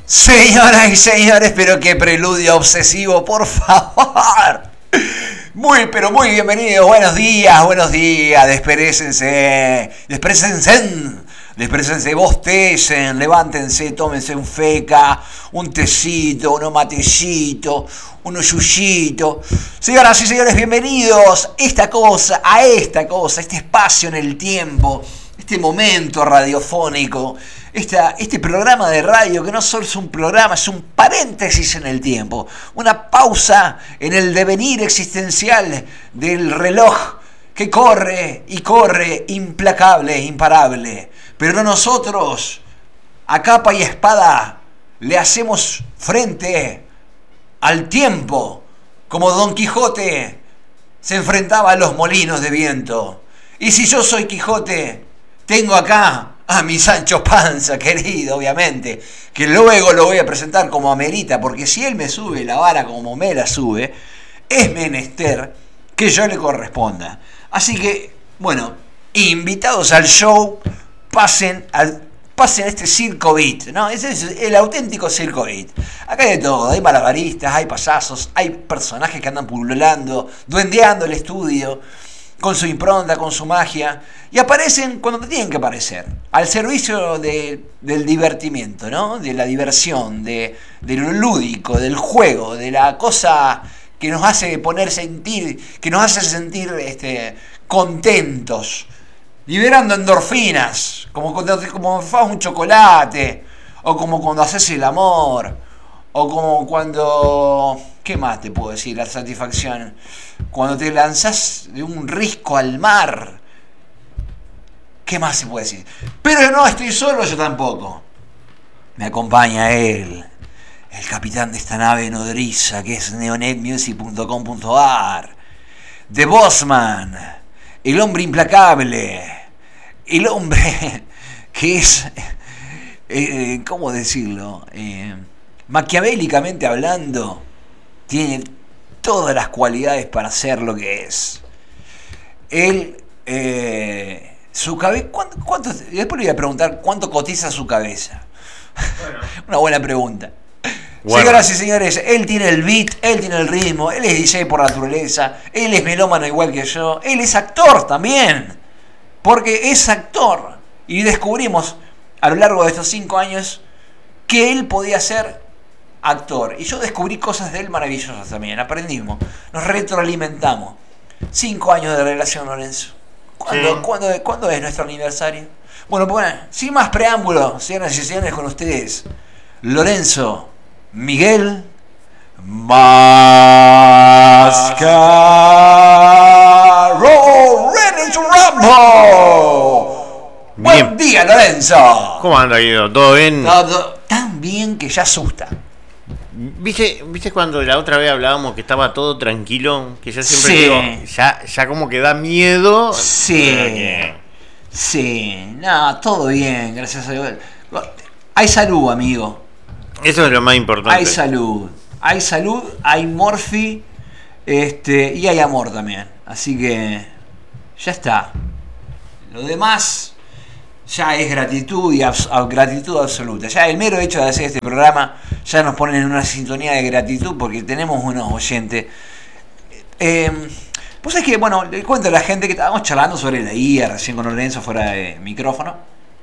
Señoras y señores, pero qué preludio obsesivo, por favor. Pero muy bienvenidos, buenos días, desprésense, bostecen, levántense, tómense un feca, un tecito, uno matecito, uno yuyito. Señoras y señores, bienvenidos a esta cosa, este espacio en el tiempo, este momento radiofónico. Este programa de radio que no solo es un programa, es un paréntesis en el tiempo, una pausa en el devenir existencial del reloj que corre y corre, implacable, imparable. Pero nosotros, a capa y espada, le hacemos frente al tiempo, como Don Quijote se enfrentaba a los molinos de viento. Y si yo soy Quijote, tengo acá a mi Sancho Panza, querido, obviamente, que luego lo voy a presentar como amerita, porque si él me sube la vara como me la sube, es menester que yo le corresponda. Así que, bueno, invitados al show, pasen este circo beat, ¿no? Ese es el auténtico circo beat. Acá hay de todo, hay malabaristas, hay payasos, hay personajes que andan pululando, duendeando el estudio, con su impronta, con su magia, y aparecen cuando tienen que aparecer, al servicio del divertimiento, ¿no? De la diversión, de lo lúdico, del juego, de la cosa que nos hace sentir contentos, liberando endorfinas, como cuando fas un chocolate, o como cuando haces el amor, o como cuando... ¿Qué más te puedo decir? La satisfacción. Cuando te lanzás de un risco al mar. ¿Qué más se puede decir? Pero no estoy solo, yo tampoco. Me acompaña él, el capitán de esta nave nodriza, que es neonetmusic.com.ar. The Bossman, el hombre implacable, el hombre que es... ¿cómo decirlo? Maquiavélicamente hablando, tiene todas las cualidades para ser lo que es. Él, su cabeza, después le voy a preguntar cuánto cotiza su cabeza. Bueno. Una buena pregunta. Bueno. Señoras y señores, él tiene el beat, él tiene el ritmo, él es DJ por naturaleza, él es melómano igual que yo, él es actor también, porque es actor. Y descubrimos a lo largo de estos 5 años que él podía ser actor. Y yo descubrí cosas de él maravillosas también. Aprendimos, nos retroalimentamos. 5 años de relación, Lorenzo. ¿Cuándo es nuestro aniversario? Bueno, sin más preámbulo, señoras y señores, con ustedes, Lorenzo Miguel Mascaro. Ready to rumble. Buen día, Lorenzo. ¿Cómo anda, Guido? ¿Todo bien? Todo tan bien que ya asusta. ¿Viste cuando la otra vez hablábamos que estaba todo tranquilo? Que ya siempre digo, ya como que da miedo. Sí, no, todo bien, gracias a Dios. Hay salud, amigo. Eso es lo más importante. Hay salud, hay morfi, y hay amor también. Así que ya está. Lo demás ya es gratitud y gratitud absoluta. Ya el mero hecho de hacer este programa ya nos pone en una sintonía de gratitud porque tenemos unos oyentes. Pues es que, bueno, le cuento a la gente que estábamos charlando sobre la IA recién con Lorenzo fuera de micrófono.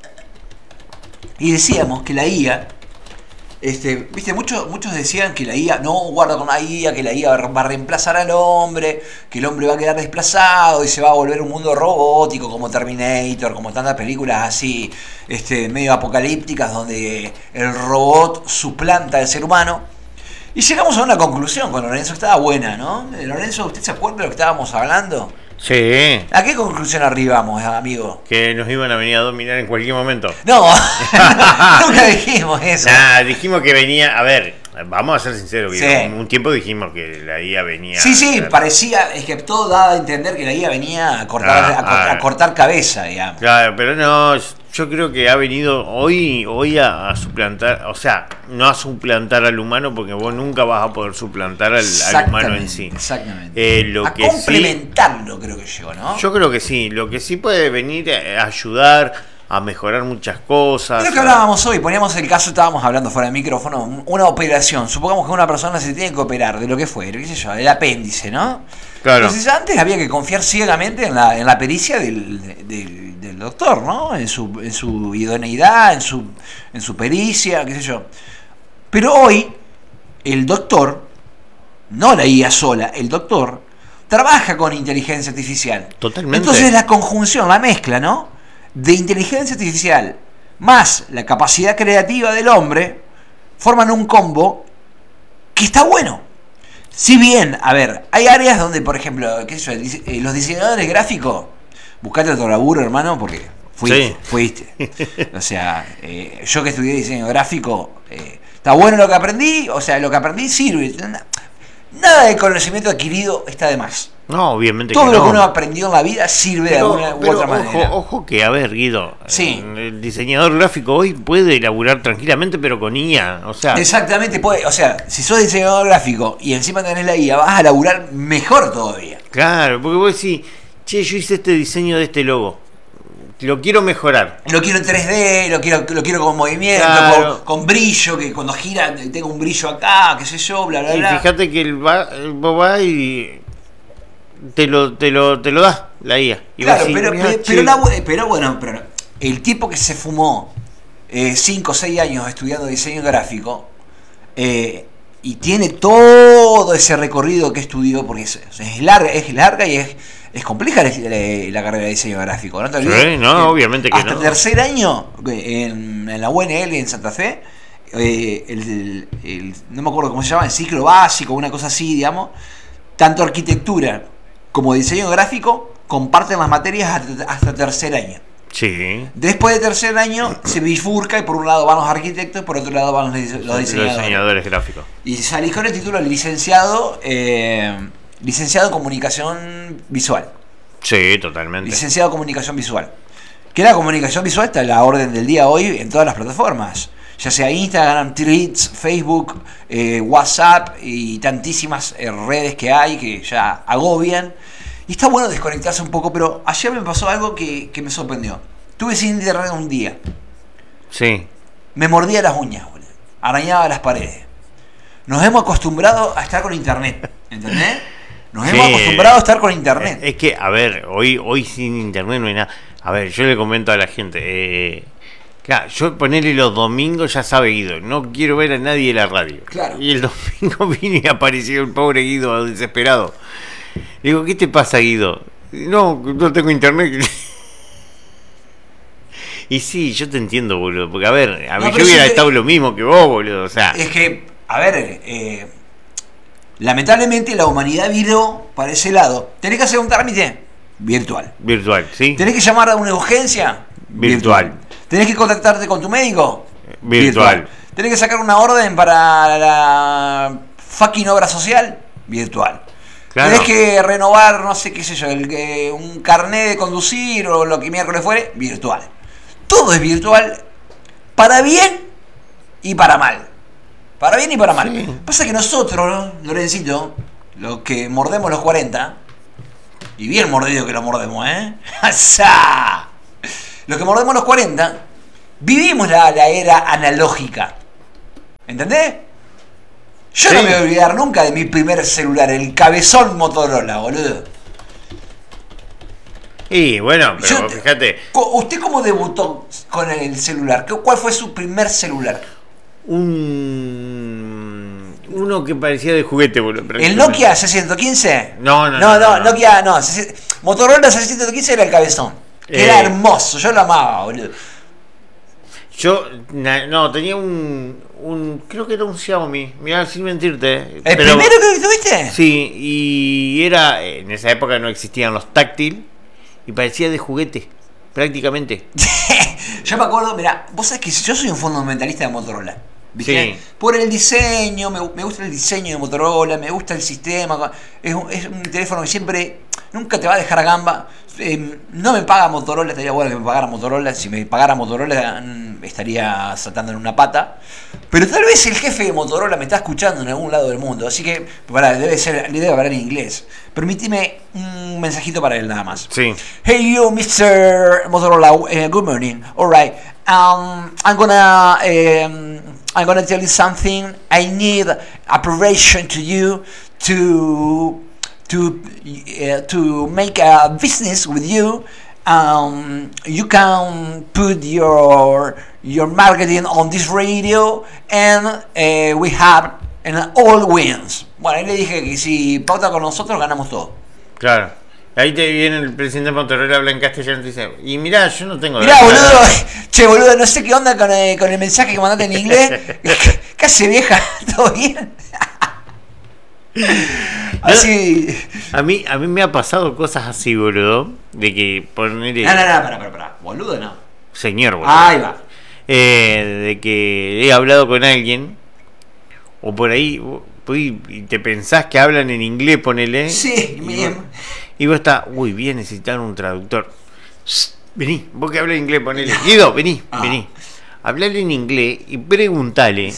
Y decíamos que la IA, viste, muchos decían que la IA, no, guarda con la IA, que la IA va a reemplazar al hombre, que el hombre va a quedar desplazado y se va a volver un mundo robótico como Terminator, como tantas películas así, medio apocalípticas donde el robot suplanta al ser humano. Y llegamos a una conclusión con Lorenzo, estaba buena, ¿no? Lorenzo, ¿usted se acuerda de lo que estábamos hablando? Sí. ¿A qué conclusión arribamos, amigo? Que nos iban a venir a dominar en cualquier momento. No, nunca dijimos eso. Dijimos que venía, a ver, vamos a ser sinceros, sí. Un tiempo dijimos que la IA venía... Sí, parecía, es que todo daba a entender que la IA venía a cortar cabeza, digamos. Claro, pero no, yo creo que ha venido hoy a suplantar, o sea, no a suplantar al humano, porque vos nunca vas a poder suplantar al humano en sí. Exactamente. A complementarlo, creo que llegó, ¿no? Yo creo que sí. Lo que sí puede venir a ayudar a mejorar muchas cosas. Es lo que hablábamos hoy, poníamos el caso, estábamos hablando fuera de micrófono, una operación. Supongamos que una persona se tiene que operar de lo que fuera, qué sé yo, del apéndice, ¿no? Claro. Entonces antes había que confiar ciegamente en la pericia del doctor, ¿no? En su idoneidad, en su pericia, qué sé yo. Pero hoy, el doctor, no la IA sola, el doctor trabaja con inteligencia artificial. Totalmente. Entonces la conjunción, la mezcla, ¿no? De inteligencia artificial más la capacidad creativa del hombre forman un combo que está bueno. Si bien, a ver, hay áreas donde, por ejemplo, qué sé yo, los diseñadores gráficos, buscate otro laburo, hermano, porque fuiste. O sea, yo que estudié diseño gráfico, está bueno lo que aprendí, o sea, lo que aprendí sirve. Nada de conocimiento adquirido está de más. No, obviamente todo que lo no. que uno aprendió en la vida sirve de alguna u otra manera. Ojo que, a ver, Guido, sí. El diseñador gráfico hoy puede elaborar tranquilamente, pero con IA, o sea... Exactamente, puede, o sea, si sos diseñador gráfico y encima tenés la IA, vas a laburar mejor todavía. Claro, porque vos decís, che, yo hice este diseño de este logo, lo quiero mejorar. Lo quiero en 3D, lo quiero con movimiento, claro. con brillo, que cuando gira tengo un brillo acá, qué sé yo, bla, bla, bla. Y fíjate que vos vas y... Te lo da la IA. Y claro, decís, pero bueno, el tipo que se fumó 5 o 6 años estudiando diseño gráfico y tiene todo ese recorrido que estudió, porque es larga y es compleja la carrera de diseño gráfico, ¿no te olvides? Sí, no, obviamente que hasta no. el tercer año en la UNL en Santa Fe, no me acuerdo cómo se llama, el ciclo básico, una cosa así, digamos, tanto arquitectura como diseño gráfico comparten las materias hasta tercer año. Sí. Después de tercer año se bifurca y por un lado van los arquitectos, por otro lado van los diseñadores gráficos. Y salís con el título de licenciado en comunicación visual. Sí, totalmente. Licenciado en comunicación visual. Que la comunicación visual está a la orden del día hoy en todas las plataformas. Ya sea Instagram, Threads, Facebook, WhatsApp y tantísimas redes que hay que ya agobian. Y está bueno desconectarse un poco, pero ayer me pasó algo que me sorprendió. Estuve sin internet un día. Sí. Me mordía las uñas, boludo. Arañaba las paredes. Nos hemos acostumbrado a estar con internet, ¿entendés? Nos hemos acostumbrado a estar con internet. Es que, a ver, hoy sin internet no hay nada. A ver, yo le comento a la gente... Claro, yo ponerle los domingos, ya sabe Guido, no quiero ver a nadie en la radio. Claro. Y el domingo vino y apareció el pobre Guido desesperado. Le digo, ¿qué te pasa, Guido? No tengo internet. Y sí, yo te entiendo, boludo, porque a ver, a mí yo hubiera estado lo mismo que vos, boludo, o sea... Es que, a ver, lamentablemente la humanidad viró para ese lado. ¿Tenés que hacer un trámite? Virtual. Virtual, ¿sí? ¿Tenés que llamar a una urgencia? Virtual. ¿Tenés que contactarte con tu médico? Virtual. ¿Tenés que sacar una orden para la fucking obra social? Virtual. Claro. ¿Tenés que renovar, no sé qué sé yo, un carnet de conducir o lo que miércoles fuere? Virtual. Todo es virtual, para bien y para mal. Para bien y para mal. Sí. Pasa que nosotros, Lorencito, los que mordemos los 40, y bien mordido que lo mordemos, ¡Asá! Los que mordemos los 40, vivimos la era analógica. ¿Entendés? Yo no me voy a olvidar nunca de mi primer celular, el cabezón Motorola, boludo. Y bueno, pero fíjate. ¿Usted cómo debutó con el celular? ¿Cuál fue su primer celular? Uno que parecía de juguete, boludo. ¿El Nokia 615? No, Nokia no. Motorola 615 era el cabezón. Era hermoso, yo lo amaba, boludo. Yo, tenía un creo que era un Xiaomi, mirá, sin mentirte. ¿El primero que tuviste? Sí, y era, en esa época no existían los táctil, y parecía de juguete, prácticamente. Yo me acuerdo, mirá, vos sabés que yo soy un fundamentalista de Motorola, ¿viste? Sí. Por el diseño, me gusta el diseño de Motorola, me gusta el sistema, es un teléfono que siempre nunca te va a dejar gamba. No me paga Motorola, estaría bueno que me pagara Motorola. Si me pagara Motorola estaría saltando en una pata. Pero tal vez el jefe de Motorola me está escuchando en algún lado del mundo. Así que le debe hablar en inglés. Permíteme un mensajito para él nada más. Sí. Hey you, Mr. Motorola, good morning. Alright, I'm gonna tell you something. I need approbation to you to make a business with you. You can put your marketing on this radio, and we have all wins. Bueno, ahí le dije que si pauta con nosotros ganamos todo. Claro. Ahí te viene el presidente de Motorola, habla en castellano y dice, y mirá, yo no tengo... Mirá, boludo, che, boludo, no sé qué onda con el mensaje que mandaste en inglés. ¿Qué hace, vieja? ¿Todo bien? Así... A mí me ha pasado cosas así, boludo, de que ponerle... No, para, boludo no. Señor, boludo. Ahí va. De que he hablado con alguien, o por ahí, y te pensás que hablan en inglés, ponele. Sí, bien. Y vos estás, uy, voy a necesitar un traductor. Vení, vos que hablas inglés, ponele. Guido, vení. Hablale en inglés y preguntale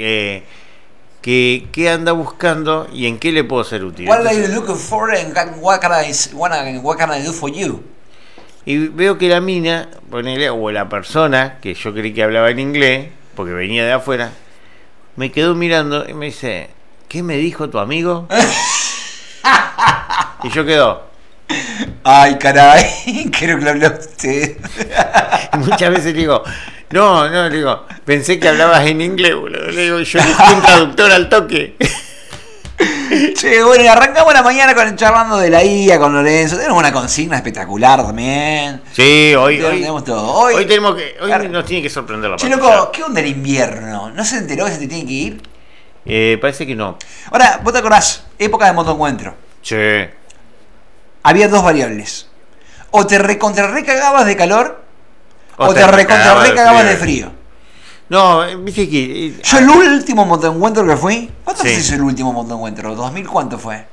qué anda buscando y en qué le puedo ser útil. What are you looking for and what can I do for you? Y veo que la mina, ponele, o la persona que yo creí que hablaba en inglés, porque venía de afuera, me quedó mirando y me dice, ¿qué me dijo tu amigo? Y yo quedo, ay, caray, creo que lo habló usted. y muchas veces digo, no, le digo, pensé que hablabas en inglés, boludo. Le digo, yo le fui un traductor al toque. Che, bueno, y arrancamos la mañana charlando de la IA con Lorenzo. Tenemos una consigna espectacular también. Sí, hoy tenemos todo. Hoy nos tiene que sorprender la Che, loco, ¿qué onda el invierno? ¿No se enteró que se te tiene que ir? Parece que no. Ahora, vos te acordás, época de motoencuentro. Che. Había dos variables. O te recagabas de calor, o te recagabas de frío. No, viste que... Yo el último motoencuentro que fui... ¿Cuánto es el último motoencuentro? ¿2000 cuánto fue?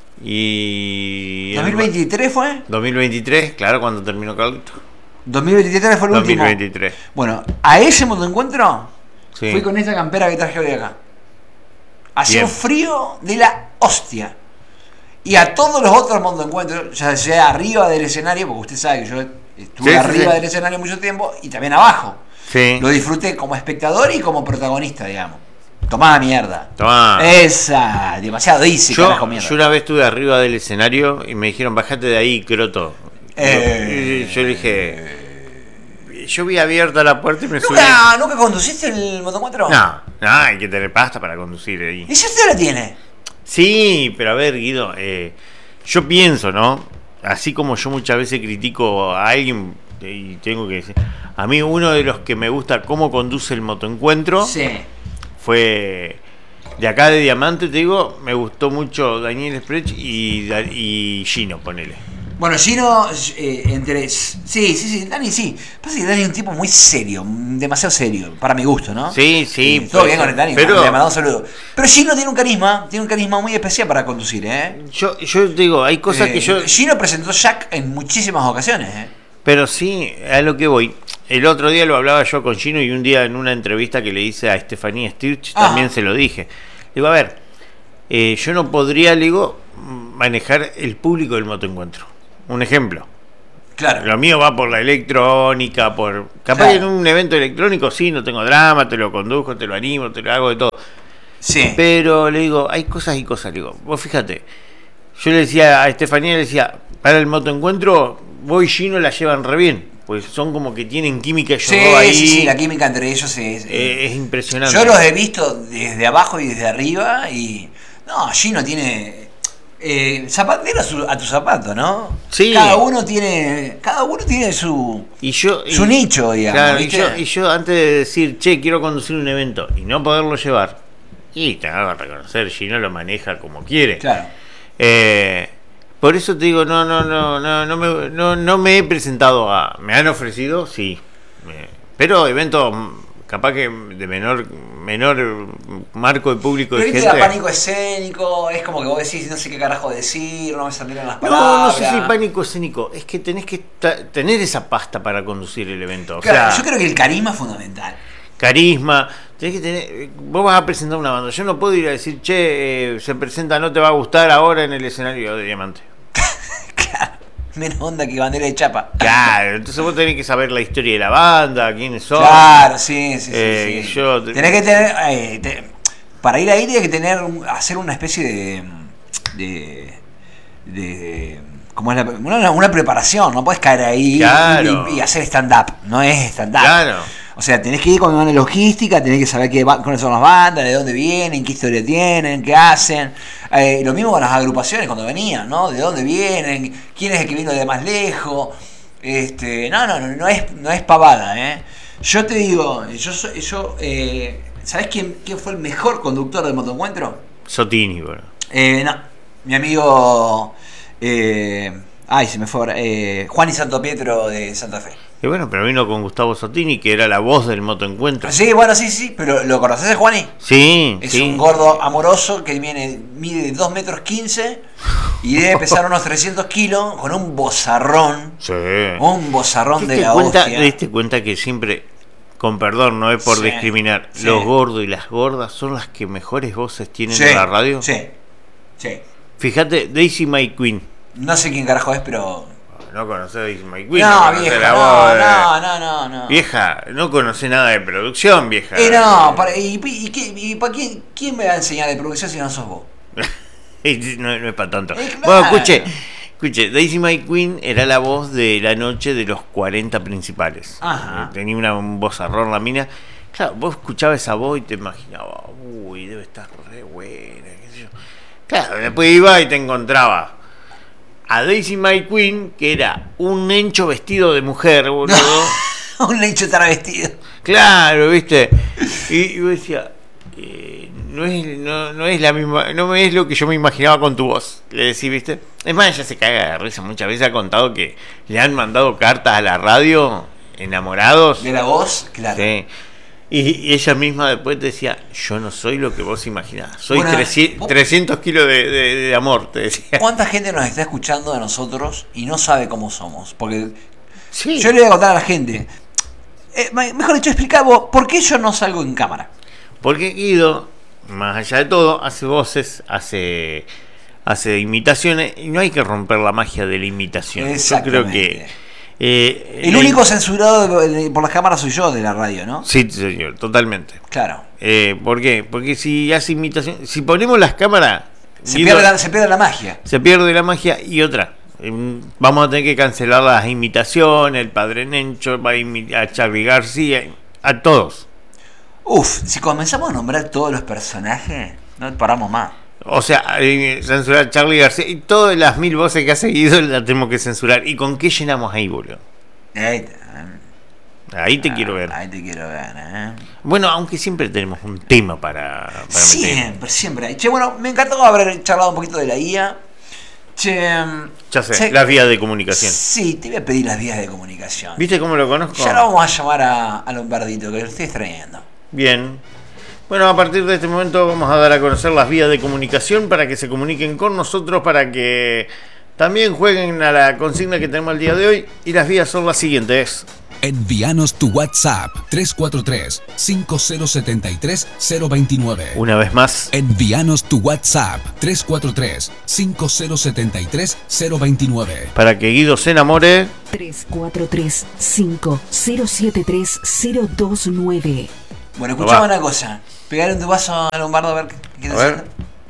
Y... ¿2023 fue? 2023, claro, cuando terminó Carlito. 2023 fue el último. 2023. Bueno, a ese motoencuentro Sí. fui con esa campera que traje hoy acá. Hacía Bien. un frío de la hostia. Y a todos los otros motoencuentros, ya sea arriba del escenario, porque usted sabe que yo estuve arriba del escenario mucho tiempo, y también abajo. Sí. Lo disfruté como espectador y como protagonista, digamos. Tomá mierda. Tomá. Esa, demasiado easy, carajo mierda. Yo una vez estuve arriba del escenario y me dijeron, bajate de ahí, croto. Y yo le dije, yo vi abierta la puerta y me subí. ¿Nunca conduciste el motoencuentro? No, hay que tener pasta para conducir ahí. ¿Y si usted la tiene? Sí, pero a ver, Guido, yo pienso, ¿no? Así como yo muchas veces critico a alguien, y tengo que decir, a mí uno de los que me gusta cómo conduce el motoencuentro fue de acá de Diamante, te digo, me gustó mucho Daniel Sprech y Gino, ponele. Bueno, Gino, entre... Sí, Dani sí. Pasa que Dani es un tipo muy serio, demasiado serio, para mi gusto, ¿no? Sí. Todo bien con el Dani, pero le mandamos un saludo. Pero Gino tiene un carisma muy especial para conducir, ¿eh? Yo te digo, hay cosas que yo... Gino presentó Jack en muchísimas ocasiones, ¿eh? Pero sí, a lo que voy. El otro día lo hablaba yo con Gino y un día en una entrevista que le hice a Estefanía Stirch también se lo dije. Digo, a ver, yo no podría, manejar el público del motoencuentro. Un ejemplo. Claro. Lo mío va por la electrónica, capaz en un evento electrónico sí, no tengo drama, te lo conduzco, te lo animo, te lo hago de todo. Sí. Pero le digo, hay cosas y cosas. Le digo, vos fíjate, yo le decía a Estefanía, para el motoencuentro, vos y Gino la llevan re bien, pues son como que tienen química ellos dos ahí. Sí, la química entre ellos es impresionante. Yo los he visto desde abajo y desde arriba y... No, Gino tiene... zapatero a tu zapato, ¿no? Sí. Cada uno tiene su nicho, digamos. Claro, ¿viste? y yo antes de decir, che, quiero conducir un evento y no poderlo llevar, y te hago reconocer, Gino lo maneja como quiere. Claro. Por eso te digo, no me he presentado me han ofrecido, sí, pero eventos capaz que de menor marco de público Pero de que te gente. da pánico escénico, es como que vos decís, no sé qué carajo decir, no me salieron las No palabras. sé si pánico escénico, es que tenés que tener esa pasta para conducir el evento. O Claro, sea, yo creo que el carisma es fundamental. carisma, tenés que tener, vos vas a presentar una banda, yo no puedo ir a decir, che, se presenta, no te va a gustar ahora en el escenario de Diamante. Claro, menos onda que bandera de chapa. Claro, entonces vos tenés que saber la historia de la banda, quiénes son. Claro, sí. Tenés que tener, para ir ahí tenés que tener, hacer una especie de como es una preparación, no puedes caer ahí Claro. y hacer stand-up, no es stand-up. Claro. O sea, tenés que ir con una logística, tenés que saber cuáles son las bandas, de dónde vienen, qué historia tienen, qué hacen. Lo mismo con las agrupaciones cuando venían, ¿no? De dónde vienen, quién es el que vino de más lejos. No es pavada, ¿eh? Yo te digo, ¿sabés quién fue el mejor conductor del motoencuentro? Sotini, bueno. No, mi amigo, se me fue ahora, Juan y Santo Pietro de Santa Fe. Y bueno, pero vino con Gustavo Sotini, que era la voz del motoencuentro. Sí, bueno, sí, pero ¿lo conoces a Juani? Sí, Es sí. un gordo amoroso que mide 2 metros 15 y debe pesar unos 300 kilos con un bozarrón. Sí. Un bozarrón de ¿Te la hostia. diste cuenta que siempre, con perdón, no es por Sí, discriminar, sí. los gordos y las gordas son las que mejores voces tienen en la radio? Sí. Fíjate, Daisy May Queen. No sé quién carajo es, pero... No conocés a Daisy May Queen. No, conocés vieja, la voz de- no. Vieja, no conocés nada de producción, vieja. ¿Quién me va a enseñar de producción si no sos vos? No es para tanto. Claro. Bueno, escuche, Daisy May Queen era la voz de la noche de los 40 principales. Ajá. Tenía un vozarrón la mina. Claro, vos escuchabas esa voz y te imaginabas, uy, debe estar re buena, qué sé yo. Claro, después iba y te encontraba a Daisy May Queen, que era un nencho vestido de mujer, boludo. Un lecho travestido. Claro, viste. Y yo decía, no es la misma, no es lo que yo me imaginaba con tu voz. Le decís, viste. Es más, ella se caga de risa. Muchas veces ha contado que le han mandado cartas a la radio, enamorados. ¿De la voz? Claro. Sí. Y ella misma después te decía, yo no soy lo que vos imaginás. Soy Bueno, 300 kilos de amor, te decía. ¿Cuánta gente nos está escuchando de nosotros y no sabe cómo somos? Porque Sí. yo le voy a contar a la gente. Mejor dicho, explicar vos, ¿por qué yo no salgo en cámara? Porque Guido, más allá de todo, hace voces, hace imitaciones y no hay que romper la magia de la imitación. Yo creo que el único censurado por las cámaras soy yo de la radio, ¿no? Sí, señor, totalmente. Claro. ¿Por qué? Porque si hace imitación, si ponemos las cámaras, Se Guido, pierde la magia. se pierde la magia. Y otra, vamos a tener que cancelar las imitaciones. El Padre Nencho va a Charly García, a todos. Si comenzamos a nombrar todos los personajes, no paramos más. O sea, censurar a Charly García y todas las 1000 voces que ha seguido las tenemos que censurar. ¿Y con qué llenamos ahí, boludo? Ahí te quiero ver. Ahí te quiero ver, Bueno, aunque siempre tenemos un tema para meter. Siempre. Che, bueno, me encantó haber charlado un poquito de la IA. Che, Ya sé, las vías de comunicación. Sí, te voy a pedir las vías de comunicación. ¿Viste cómo lo conozco? Ya lo vamos a llamar a Lombardito, que lo estoy extrayendo. Bien. Bueno, a partir de este momento vamos a dar a conocer las vías de comunicación para que se comuniquen con nosotros, para que también jueguen a la consigna que tenemos el día de hoy. Y las vías son las siguientes. Envíanos tu WhatsApp 343-5073-029. Una vez más. Envíanos tu WhatsApp 343-5073-029. Para que Guido se enamore. 343-5073-029. Bueno, escuchame una cosa. Pegar en tu vaso a Lombardo a ver qué te A ver.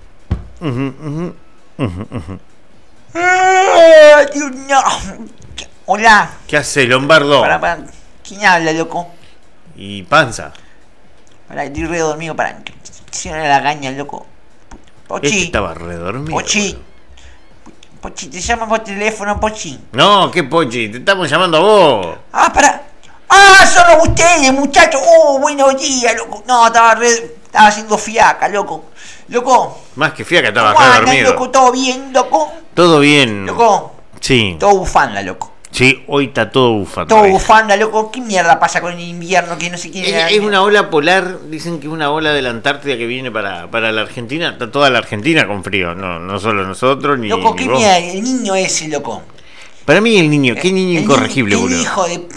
Hola. ¿Qué hace, Lombardo? Para. ¿Quién habla, loco? Y panza. Estoy re dormido, si no la gaña, loco. Pochi. Estaba redormido. Pochi, te llama por teléfono, Pochi. No, qué Pochi, te estamos llamando a vos. Son ustedes, muchachos. Buenos días, loco. No, estaba haciendo fiaca, loco. Loco. Más que fiaca, estaba ¿Cómo re andan, dormido. loco? ¿Todo bien, loco? Todo bien. Loco. Sí. Todo bufanda, loco. Sí, hoy está todo bufanda. Todo bufanda, loco. ¿Qué mierda pasa con el invierno que no se quiere? Es una ola polar, dicen que es una ola de la Antártida que viene para la Argentina. Está toda la Argentina con frío, no solo nosotros ni. Loco, ni ¿qué vos. mierda? El niño ese, loco. Para mí el niño, qué niño incorregible, qué boludo. hijo de.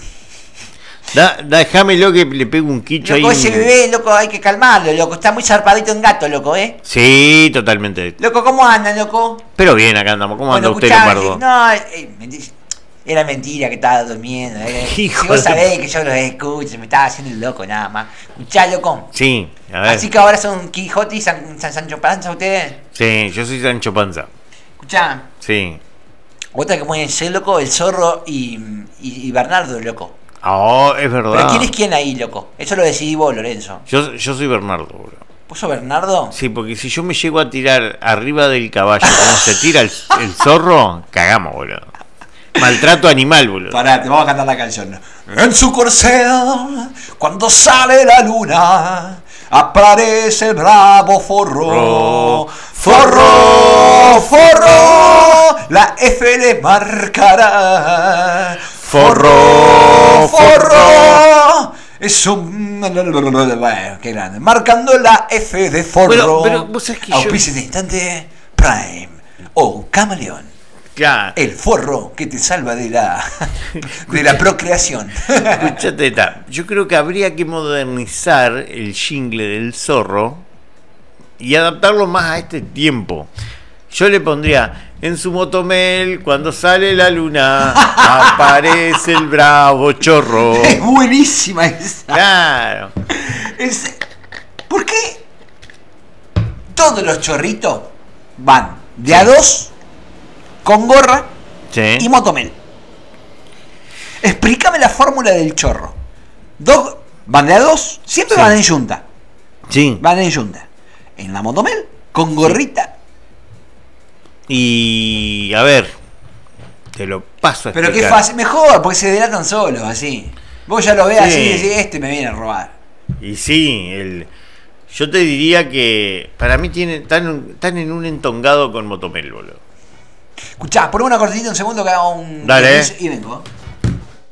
Déjamelo que le pego un quicho Loco, ahí. ese bebé, loco, hay que calmarlo, loco. Está muy zarpadito en gato, loco, Sí, totalmente. Loco, ¿cómo andan, loco? Pero bien, acá andamos. ¿Cómo anda usted, escuchá, Lombardo? no, era mentira que estaba durmiendo. Hijo Si vos de- sabés que yo los escucho, me estaba haciendo el loco nada más. Escuchá, loco. Sí, a ver. Así que ahora son Quijote y Sancho Panza ustedes. Sí, yo soy Sancho Panza. Escuchá, Sí. otra que pueden ser, loco, el Zorro y Bernardo, loco. Oh, es verdad. Pero ¿quién es quién ahí, loco? Eso lo decidí vos, Lorenzo. Yo soy Bernardo, boludo. ¿Vos sos Bernardo? Sí, porque si yo me llego a tirar arriba del caballo como se tira el zorro, cagamos, boludo. Maltrato animal, boludo. Pará, te vamos a cantar la canción. En su corcel, cuando sale la luna, aparece el bravo forro. Forro, forro, la F le marcará. Forro, forro. Es un. Bueno, qué grande. Marcando la F de forro. Pero vos sabés que yo- Auspicia de instante Prime o Camaleón. Claro. El forro que te salva de la procreación. Escuchate esta. Yo creo que habría que modernizar el jingle del zorro y adaptarlo más a este tiempo. Yo le pondría: en su motomel, cuando sale la luna, aparece el bravo chorro. Es buenísima esa. Claro. ¿Por qué todos los chorritos van de a dos con gorra Sí. y motomel? Explícame la fórmula del chorro. Van de a dos, siempre Sí. van en yunta. Sí. Van en yunta. En la motomel, con gorrita. Y a ver, te lo paso a Pero qué explicar. fácil, mejor, porque se delatan solos, así. Vos ya lo ves Sí. así y decís, este me viene a robar. Y sí, yo te diría que para mí están en un entongado con Motomel, boludo. Escuchá, poneme una cortita un segundo que haga un. Dale. Y vengo.